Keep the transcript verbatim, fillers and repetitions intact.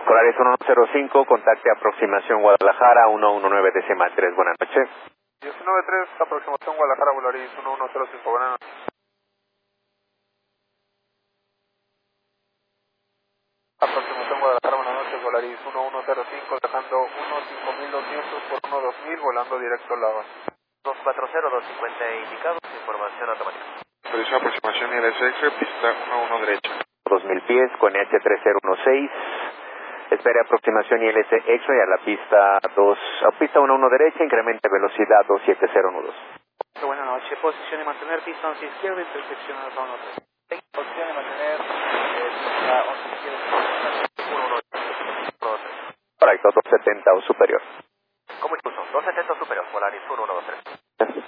Polaris uno uno cero cinco, contacte aproximación Guadalajara uno uno nueve decimal tres, buenas noches. diecinueve tres, aproximación Guadalajara, Polaris uno uno cero cinco, buenas noches. Aproximación Guadalajara, buenas noches, Polaris uno uno cero cinco, dejando uno cinco mil doscientos por uno dos mil, volando directo a la base. dos cuatro cero, dos cincuenta indicados, información automática. Servicio de aproximación I L S X, pista uno uno derecha. dos mil pies con H tres cero uno seis. Espere aproximación I L S X-ray a la pista dos, a pista uno uno derecha, incremente velocidad dos siete cero uno dos. Buenas noches, posición de mantener pista once izquierda, intersección a uno tres. Posición de mantener eh, pista once izquierda, uno uno tres. Correcto, dos setenta o superior.